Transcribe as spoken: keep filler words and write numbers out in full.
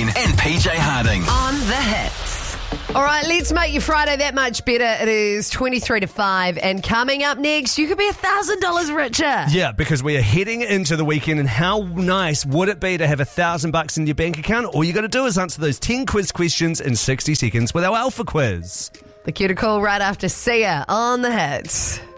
and P J Harding. On the hits. All right, let's make your Friday that much better. It is twenty-three to five, and coming up next, you could be one thousand dollars richer. Yeah, because we are heading into the weekend, and how nice would it be to have a thousand bucks in your bank account? All you got to do is answer those ten quiz questions in sixty seconds with our Alpha Quiz. The cuticle right after Sia on the hits.